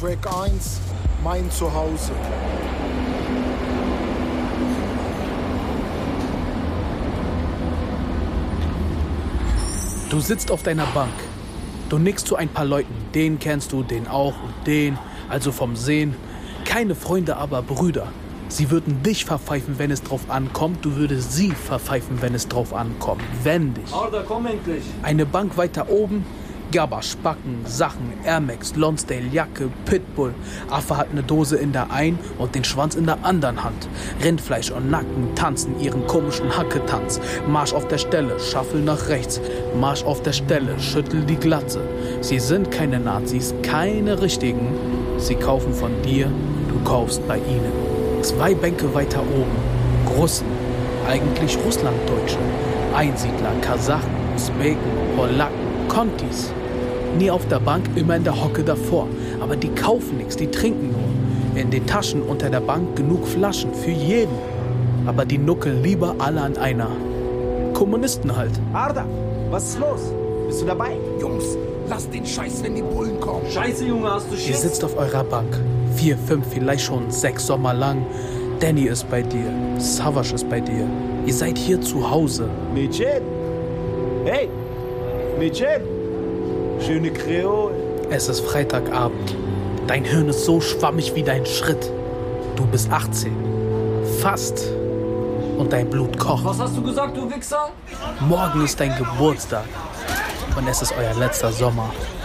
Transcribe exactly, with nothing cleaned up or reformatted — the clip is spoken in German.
Track eins, mein Zuhause. Du sitzt auf deiner Bank. Du nickst zu ein paar Leuten. Den kennst du, den auch und den. Also vom Sehen. Keine Freunde, aber Brüder. Sie würden dich verpfeifen, wenn es drauf ankommt. Du würdest sie verpfeifen, wenn es drauf ankommt. Wenn dich. Arda, komm endlich. Eine Bank weiter oben. Gabba, Spacken, Sachen, Air Max, Lonsdale, Jacke, Pitbull. Affe hat eine Dose in der einen und den Schwanz in der anderen Hand. Rindfleisch und Nacken tanzen ihren komischen Hacketanz. Marsch auf der Stelle, Shuffle nach rechts. Marsch auf der Stelle, schüttel die Glatze. Sie sind keine Nazis, keine richtigen. Sie kaufen von dir, du kaufst bei ihnen. Zwei Bänke weiter oben. Russen, eigentlich Russlanddeutsche. Einsiedler, Kasachen, Usbeken, Polacken, Kontis. Nie auf der Bank, immer in der Hocke davor. Aber die kaufen nichts, die trinken nur. In den Taschen unter der Bank genug Flaschen für jeden. Aber die nuckeln lieber alle an einer. Kommunisten halt. Arda, was ist los? Bist du dabei? Jungs, lasst den Scheiß, wenn die Bullen kommen. Scheiße, Junge, hast du Schiss? Ihr sitzt auf eurer Bank. Vier, fünf, vielleicht schon sechs Sommer lang. Danny ist bei dir. Savage ist bei dir. Ihr seid hier zu Hause. Mädchen! Hey! Mädchen! Schöne Kreole. Es ist Freitagabend. Dein Hirn ist so schwammig wie dein Schritt. Du bist achtzehn. Fast. Und dein Blut kocht. Was hast du gesagt, du Wichser? Morgen ist dein Geburtstag. Und es ist euer letzter Sommer.